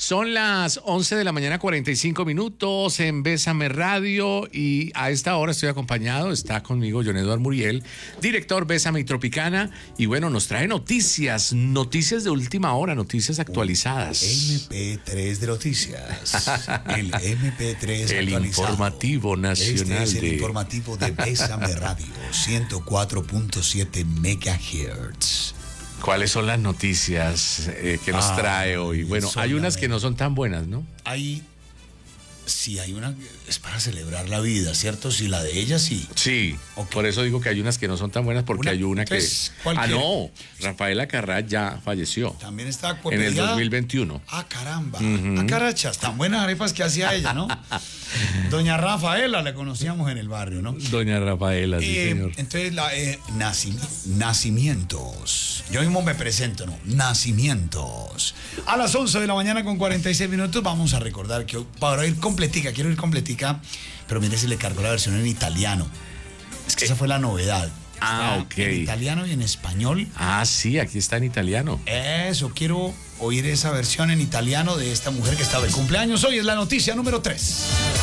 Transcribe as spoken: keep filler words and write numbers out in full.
Son las once de la mañana, cuarenta y cinco minutos en Bésame Radio, y a esta hora estoy acompañado, está conmigo John Eduardo Muriel, director Bésame y Tropicana, y bueno, nos trae noticias, noticias de última hora, noticias actualizadas. eme pe tres de noticias, el eme pe tres el actualizado. Informativo Nacional. Este es el de... informativo de Bésame Radio, ciento cuatro punto siete megahertz. ¿Cuáles son las noticias eh, que nos ah, trae hoy? Bueno, hay unas que no son tan buenas, ¿no? Hay, sí, hay una, es para celebrar la vida, ¿cierto? Sí, la de ella sí. Sí, okay. Por eso digo que hay unas que no son tan buenas, porque una, hay una pues, que... ¿cuál Ah, quiere? no, Rafaela Carrá ya falleció. También está en el dos mil veintiuno. Ah, caramba. Uh-huh. Ah, carachas, tan buenas arepas que hacía ella, ¿no? Doña Rafaela le conocíamos en el barrio, ¿no? Doña Rafaela, sí, eh, señor. Entonces, la, eh, naci- nacimientos. Yo mismo me presento, ¿no? Nacimientos. A las once de la mañana con cuarenta y seis minutos vamos a recordar que hoy, para ir completica, quiero ir completica, pero mire si le cargó la versión en italiano. Es que esa fue la novedad. Ah, Está ok. En italiano y en español. Ah, sí, aquí está en italiano. Eso, quiero oír esa versión en italiano de esta mujer que estaba de cumpleaños hoy. Es la noticia número tres.